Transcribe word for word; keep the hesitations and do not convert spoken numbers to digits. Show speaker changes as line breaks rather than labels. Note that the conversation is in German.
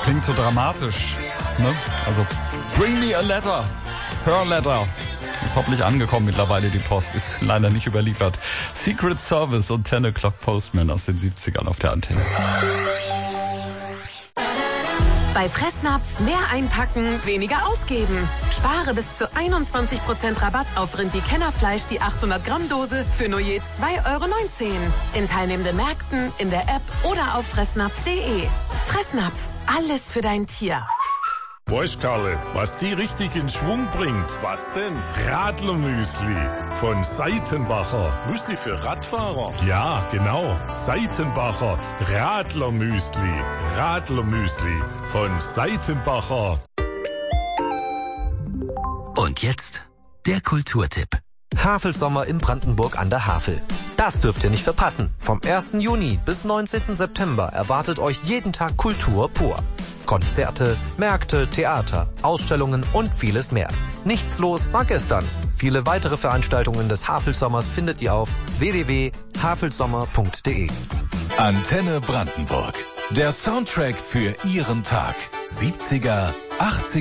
klingt so dramatisch, ne? Also, bring me a letter, her letter. Ist hoffentlich angekommen mittlerweile, die Post. Ist leider nicht überliefert. Secret Service und ten o'clock Postman aus den siebzigern auf der Antenne.
Bei Fressnapf mehr einpacken, weniger ausgeben. Spare bis zu einundzwanzig Prozent Rabatt auf Rindti-Kennerfleisch, die achthundert Gramm Dose für nur je zwei Euro neunzehn. In teilnehmenden Märkten, in der App oder auf fressnapf punkt de. Fressnapf, alles für dein Tier.
Weißt, Karle, was die richtig in Schwung bringt? Was denn? Radlermüsli von Seitenbacher. Müsli für Radfahrer? Ja, genau. Seitenbacher Radlermüsli. Radlermüsli von Seitenbacher.
Und jetzt der Kulturtipp.
Havelsommer in Brandenburg an der Havel. Das dürft ihr nicht verpassen. Vom ersten Juni bis neunzehnten September erwartet euch jeden Tag Kultur pur. Konzerte, Märkte, Theater, Ausstellungen und vieles mehr. Nichts los war gestern. Viele weitere Veranstaltungen des Havelsommers findet ihr auf w w w punkt havelsommer punkt de.
Antenne Brandenburg. Der Soundtrack für Ihren Tag. siebziger, achtziger